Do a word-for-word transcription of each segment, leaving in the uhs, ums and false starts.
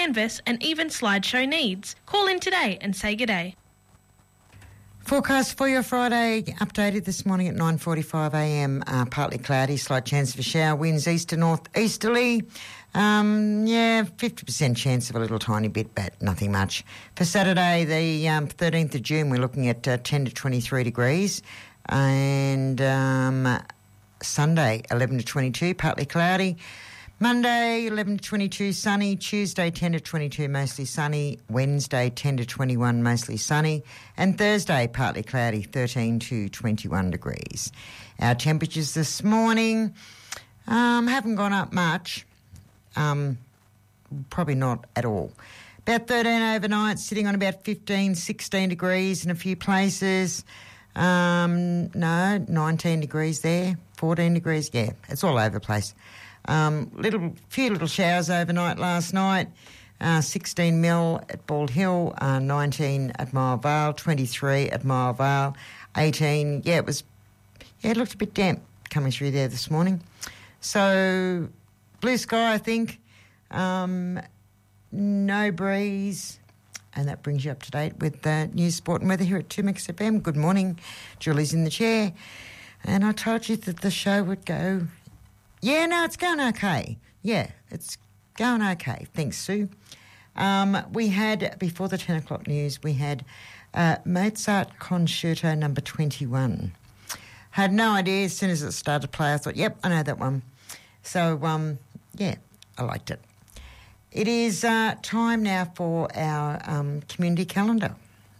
canvas and even slideshow needs. Call in today and say g'day. Forecast for your Friday updated this morning at nine forty-five a m. Uh, partly cloudy, slight chance of a shower, winds east to north easterly. Um, yeah, fifty percent chance of a little tiny bit, but nothing much. For Saturday, the um, thirteenth of June, we're looking at uh, ten to twenty-three degrees. And um, Sunday, eleven to twenty-two, partly cloudy. Monday, eleven to twenty-two, sunny. Tuesday, ten to twenty-two, mostly sunny. Wednesday, ten to twenty-one, mostly sunny. And Thursday, partly cloudy, thirteen to twenty-one degrees. Our temperatures this morning um, haven't gone up much. Um, probably not at all. About thirteen overnight, sitting on about fifteen, sixteen degrees in a few places. Um, no, nineteen degrees there, fourteen degrees. Yeah, it's all over the place. Um, little few little showers overnight last night. Uh, sixteen mil at Bald Hill, uh, nineteen at Mile Vale, twenty-three at Mile Vale, eighteen. Yeah, it was. Yeah, it looked a bit damp coming through there this morning. So blue sky, I think. Um, no breeze. And that brings you up to date with uh, news, sport and weather here at two Mix F M. Good morning. Julie's in the chair. And I told you that the show would go... Yeah, no, it's going okay. Yeah, it's going okay. Thanks, Sue. Um, we had, before the ten o'clock news, we had uh, Mozart Concerto number twenty-one. Had no idea. As soon as it started to play, I thought, yep, I know that one. So, um, yeah, I liked it. It is uh, time now for our um, community calendar.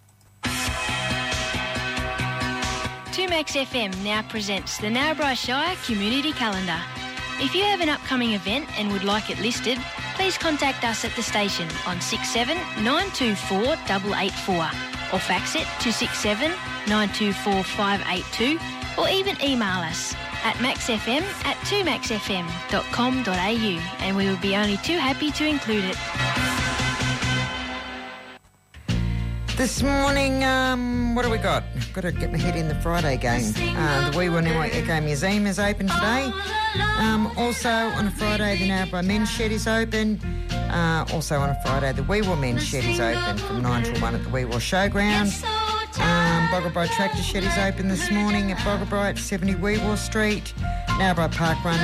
two Max F M now presents the Narrabri Shire Community Calendar. If you have an upcoming event and would like it listed, please contact us at the station on six seven nine two four eight eight four or fax it to six seven nine two four five eight two or even email us at maxfm at two max f m dot com dot a u and we will be only too happy to include it. This morning, um, what do we got? I've got to get my head in the Friday game. Uh, the Wee Waniwa Eco Museum is open today. Um, also on a Friday, the Narrabri Men's Shed is open. Uh, also on a Friday, the Wee Waa Men's Shed is open from nine till one at the Wee Waa Showground. Um, Boggabri Tractor Shed is open this morning at Boggabri at seventy Wee Waa Street. Narrabri Park Run